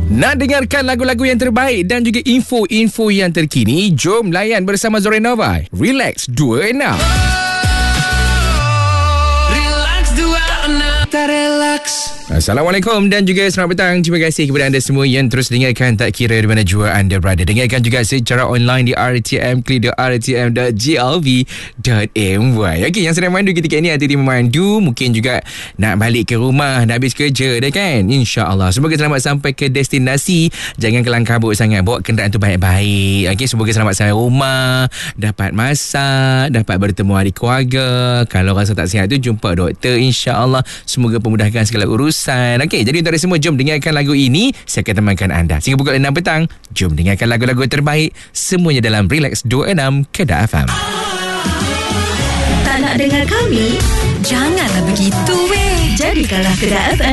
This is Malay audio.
Nak dengarkan lagu-lagu yang terbaik dan juga info-info yang terkini? Jom layan bersama Zorenova. Relax 26. Relax 26. Tak relax. Assalamualaikum dan juga selamat petang. Terima kasih kepada anda semua yang terus dengarkan, tak kira di mana jua anda berada. Dengarkan juga secara online di rtm.rtm.gov.my. Okey, yang sedang mandu ketika ini, hati-hati memandu. Mungkin juga nak balik ke rumah, nak habis kerja dah kan? InsyaAllah. Semoga selamat sampai ke destinasi. Jangan kelang kabut sangat. Bawa kenderaan tu baik-baik. Okey, semoga selamat sampai rumah. Dapat masak, dapat bertemu ahli keluarga. Kalau rasa tak sihat tu, jumpa doktor. InsyaAllah. Semoga pemudahkan segala urusan. Okey, jadi untuk anda semua, jom dengarkan lagu ini. Saya akan temankan anda sehingga pukul 6 petang. Jom dengarkan lagu-lagu terbaik, semuanya dalam Relax 26 Kedah FM. Tak nak dengar kami? Janganlah begitu weh. Jadikanlah Kedah FM